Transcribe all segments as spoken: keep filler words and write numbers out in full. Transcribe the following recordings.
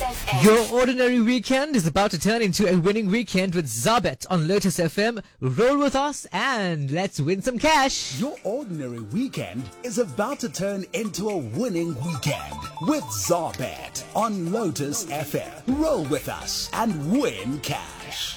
F M. Your ordinary weekend is about to turn into a winning weekend with Zabet on Lotus F M. Roll with us and let's win some cash. Your ordinary weekend is about to turn into a winning weekend with Zabet on Lotus F M. Roll with us and win cash.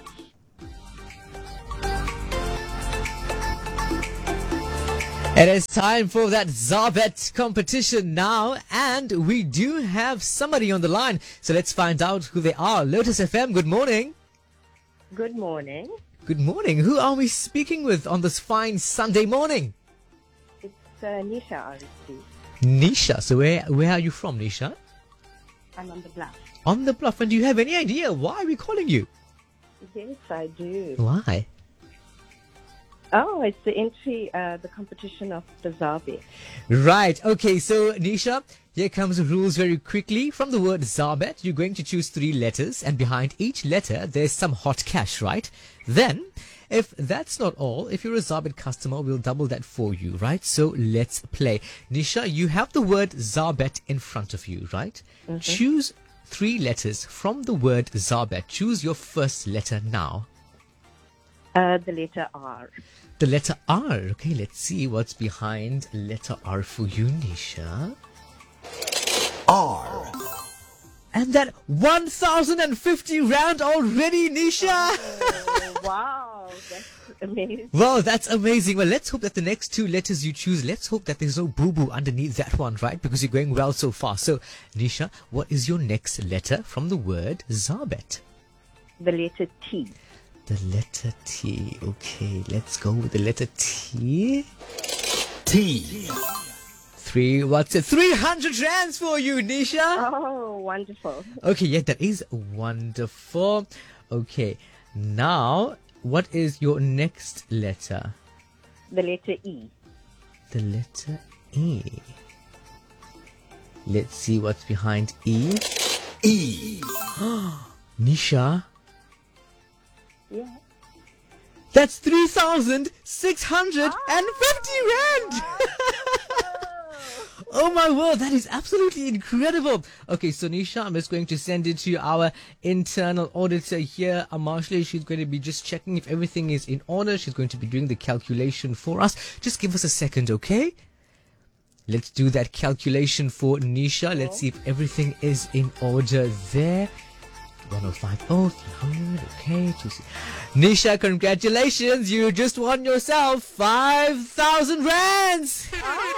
It is time for that Zabet competition now, and we do have somebody on the line. So let's find out who they are. Lotus F M, good morning. Good morning. Good morning. Who are we speaking with on this fine Sunday morning? It's uh, Nisha R S C. Nisha. So where where are you from, Nisha? I'm on the bluff. On the bluff. And do you have any idea why we're calling you? Yes, I do. Why? Oh, it's the entry, uh, the competition of the Zabet. Right. Okay. So, Nisha, here comes the rules very quickly. From the word Zabet, you're going to choose three letters, and behind each letter, there's some hot cash, right? Then, if that's not all, if you're a Zabet customer, we'll double that for you, right? So, let's play. Nisha, you have the word Zabet in front of you, right? Mm-hmm. Choose three letters from the word Zabet. Choose your first letter now. Uh, the letter R. The letter R. Okay, let's see what's behind letter R for you, Nisha. R. And that one thousand fifty rand already, Nisha! Oh, wow, that's amazing. Wow, that's amazing. Well, let's hope that the next two letters you choose, let's hope that there's no boo-boo underneath that one, right? Because you're going well so far. So, Nisha, what is your next letter from the word Zabet? The letter T. The letter T. Okay, let's go with the letter T. T. Three, what's it? three hundred rands for you, Nisha. Oh, wonderful. Okay, yeah, that is wonderful. Okay, now, what is your next letter? The letter E. The letter E. Let's see what's behind E. E. Nisha. Yeah. That's three thousand six hundred fifty rand! Oh my word, that is absolutely incredible. Okay, so Nisha, I'm just going to send it to our internal auditor here, Amashley. She's going to be just checking if everything is in order. She's going to be doing the calculation for us. Just give us a second, okay? Let's do that calculation for Nisha. Let's see if everything is in order there. one oh five oh, three hundred, okay. Nisha, congratulations. You just won yourself five thousand rands.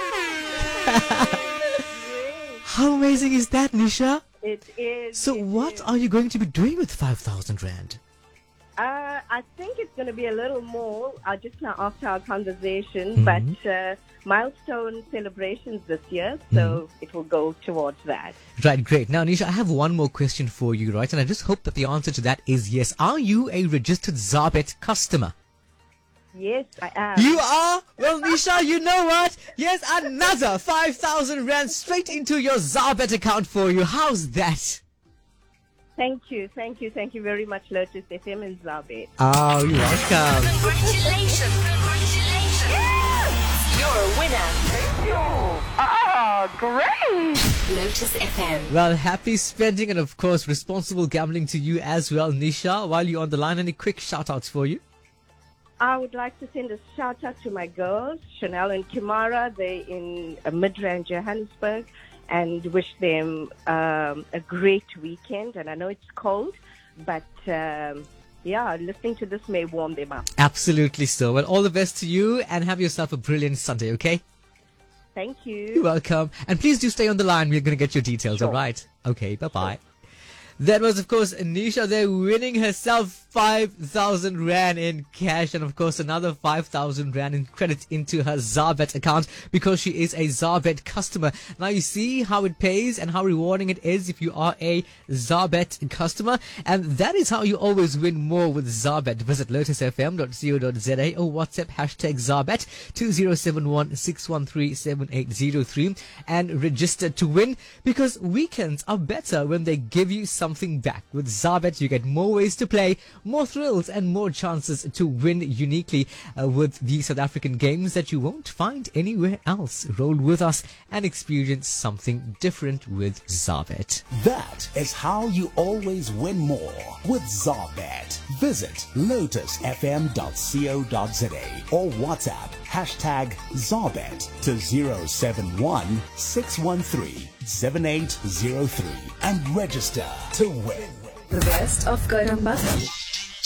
How amazing is that, Nisha? It is. So it what is. are you going to be doing with five thousand rand? Uh, I think it's going to be a little more uh, just now after our conversation, Mm-hmm. but uh, milestone celebrations this year, so Mm-hmm. it will go towards that. Right, great. Now, Nisha, I have one more question for you, right? And I just hope that the answer to that is yes. Are you a registered Zabet customer? Yes, I am. You are? Well, Nisha, you know what? Yes, another five thousand rand straight into your Zabet account for you. How's that? Thank you, thank you, thank you very much, Lotus F M and Zabet. Oh, you're welcome. Congratulations. Congratulations. Yes! You're a winner. Thank you. Oh, great. Lotus F M. Well, happy spending and, of course, responsible gambling to you as well, Nisha. While you're on the line, any quick shout-outs for you? I would like to send a shout out to my girls, Chanel and Kimara. They're in uh, Midrand, Johannesburg, and wish them um, a great weekend. And I know it's cold, but um, yeah, listening to this may warm them up. Absolutely so. Well, all the best to you and have yourself a brilliant Sunday, okay? Thank you. You're welcome. And please do stay on the line. We're going to get your details, Sure. all right? Okay, bye-bye. Sure. That was, of course, Nisha there winning herself five thousand rand in cash and, of course, another five thousand rand in credit into her Zabet account because she is a Zabet customer. Now, you see how it pays and how rewarding it is if you are a Zabet customer. And that is how you always win more with Zabet. Visit lotus f m dot co dot z a or WhatsApp hashtag Zabet two zero seven one six one three seven eight zero three and register to win because weekends are better when they give you some something back. With Zarbet, you get more ways to play, more thrills, and more chances to win uniquely uh, with the South African games that you won't find anywhere else. Roll with us and experience something different with Zarbet. That is how you always win more with Zarbet. Visit lotus f m dot co dot za or WhatsApp hashtag Zarbet to zero seven one six one three seven eight zero three and register to win. The best of Garamba.